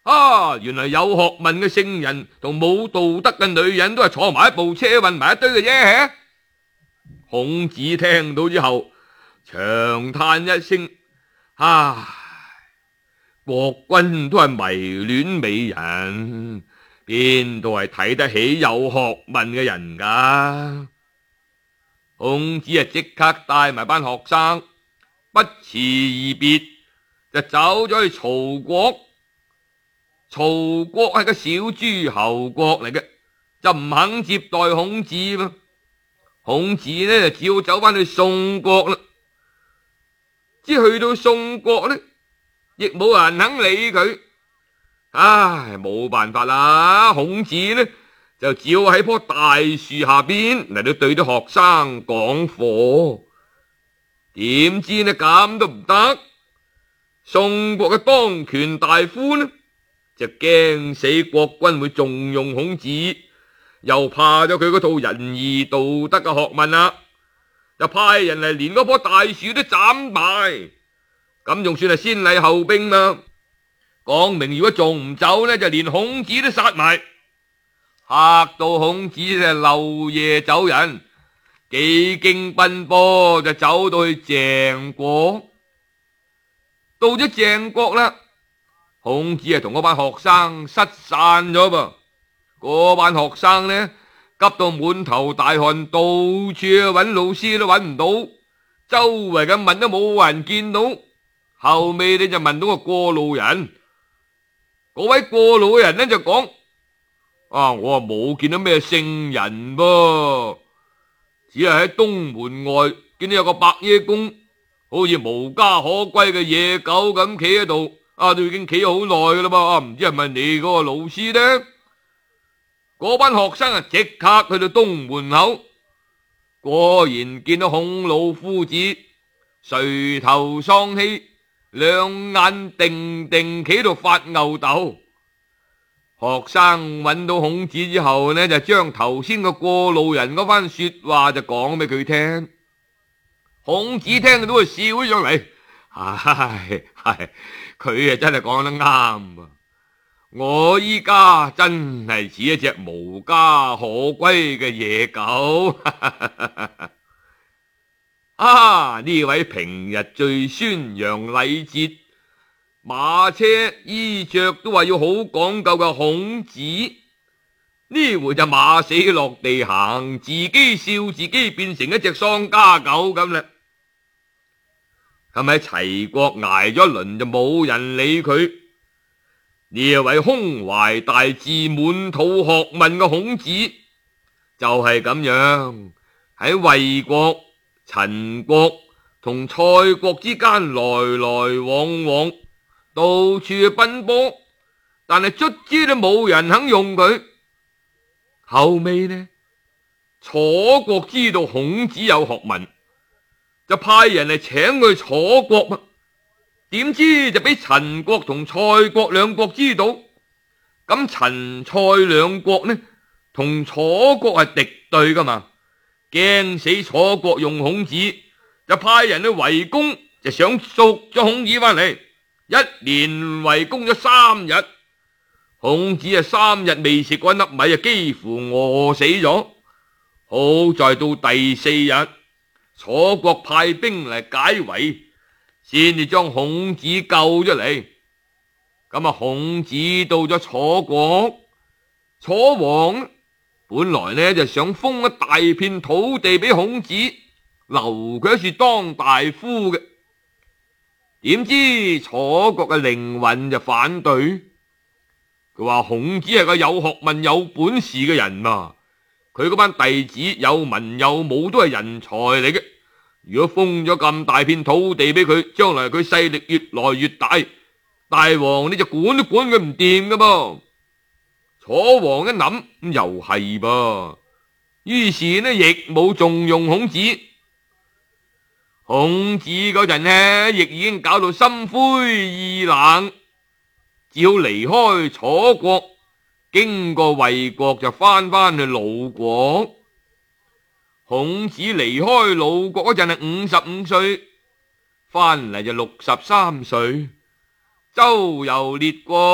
原來有學問嘅聖人同冇道德嘅女人都係坐埋一部車混埋一堆嘅啫。孔子聽到之後長嘆一聲：國君都係迷戀美人，邊度係睇得起有學問嘅人㗎？孔子即刻帶埋班學生不辭而別，就走咗去曹國。曹國係個小諸侯國嚟嘅，就唔肯接待孔子嘛。孔子呢就只好走翻去宋國啦。只去到宋國呢，亦冇人肯理佢。冇辦法啦，孔子呢就只好喺棵大樹下邊嚟到對啲學生講課。點知呢咁都唔得，宋國嘅當權大夫呢就驚死國君會重用孔子，又怕咗佢嗰套仁義道德嘅學問啦，就派人嚟連嗰棵大樹都斬埋，咁仲算係先禮後兵嘛？講明如果仲唔走呢，就連孔子都殺埋，嚇到孔子就漏夜走人，幾經奔波就走到去鄭國。到咗鄭國啦，孔子同嗰班學生失散咗噃。嗰班學生呢急到滿頭大汗，到處揾老師都揾唔到，周圍咁問都冇人見到。後尾你就問到個過路人，嗰位過路嘅人呢就講：我冇見到咩聖人噃，只係喺東門外見到有個白耶公，好似無家可歸嘅野狗咁企喺度。都已經企咗好耐噶啦噃，唔知係咪你嗰個老師呢？嗰班學生即刻去到東門口，果然見到孔老夫子垂頭喪氣，兩眼定定企喺度發吽哣。學生揾到孔子之後呢，就將頭先個過路人嗰番說話就講俾佢聽。孔子聽到都會笑咗上嚟，佢真係講得啱。我依家真係似一隻無家可歸嘅野狗。呢位平日最宣揚禮節、馬車衣着都話要好講究嘅孔子，呢回就馬死落地行，自己笑自己變成一隻喪家狗咁啦。係咪齊國挨咗一輪就冇人理佢？呢位胸懷大志、滿肚學問嘅孔子就係咁樣喺衛國、陳國同蔡國之間來來往往，到處奔波，但係卒之都冇人肯用佢。後尾呢，楚國知道孔子有學問，就派人嚟請佢楚國，點知就俾陳國同蔡國兩國知道。咁陳蔡兩國呢同楚國係敵對噶嘛，驚死楚國用孔子，就派人去圍攻，就想捉咗孔子翻嚟。一連圍攻咗3日，孔子3日未食過一粒米，幾乎餓死咗。好在到第4日，楚國派兵嚟解圍，先至將孔子救出嚟。咁孔子到咗楚國，楚王本來呢就想封一大片土地俾孔子，留佢喺處當大夫嘅。點知楚國嘅令尹就反對，佢話孔子係個有學問有本事嘅人嘛，佢嗰班弟子有文有武都係人才嚟嘅。如果封咗咁大片土地俾佢，將來佢勢力越來越大，大王你就管都管佢唔掂噶噃。楚王一諗，又係噃，於是呢亦冇重用孔子。孔子嗰陣呢，亦已經搞到心灰意冷，只好離開楚國，經過衛國就翻去魯國。孔子離開魯國嗰陣係55歲，翻嚟就63歲，周遊列國。